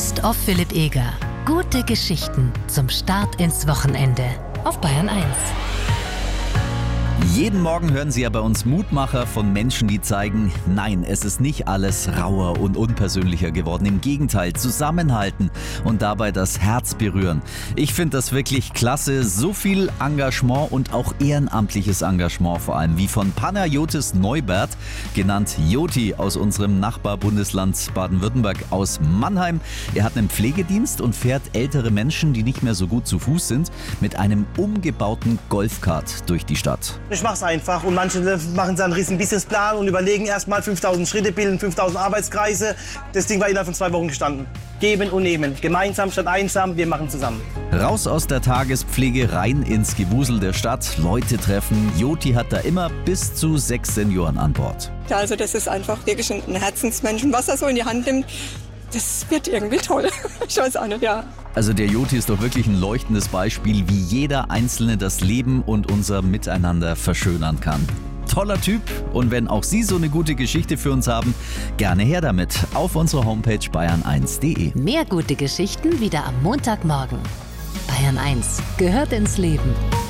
Best of Philipp Eger. Gute Geschichten zum Start ins Wochenende auf Bayern 1. Jeden Morgen hören Sie ja bei uns Mutmacher von Menschen, die zeigen, nein, es ist nicht alles rauer und unpersönlicher geworden. Im Gegenteil, zusammenhalten und dabei das Herz berühren. Ich finde das wirklich klasse. So viel Engagement und auch ehrenamtliches Engagement vor allem, wie von Panayotis Neubert, genannt Joti aus unserem Nachbarbundesland Baden-Württemberg aus Mannheim. Er hat einen Pflegedienst und fährt ältere Menschen, die nicht mehr so gut zu Fuß sind, mit einem umgebauten Golfkart durch die Stadt. Ich mache es einfach und manche machen dann einen riesen Businessplan und überlegen erstmal 5000 Schritte bilden, 5000 Arbeitskreise. Das Ding war innerhalb von 2 Wochen gestanden. Geben und nehmen. Gemeinsam statt einsam, wir machen zusammen. Raus aus der Tagespflege, rein ins Gewusel der Stadt, Leute treffen. Joti hat da immer bis zu 6 Senioren an Bord. Ja, also das ist einfach wirklich ein Herzensmensch. Und was er so in die Hand nimmt, das wird irgendwie toll. Ich weiß auch nicht, ja. Also der Joti ist doch wirklich ein leuchtendes Beispiel, wie jeder Einzelne das Leben und unser Miteinander verschönern kann. Toller Typ, und wenn auch Sie so eine gute Geschichte für uns haben, gerne her damit auf unserer Homepage bayern1.de. Mehr gute Geschichten wieder am Montagmorgen. Bayern 1 gehört ins Leben.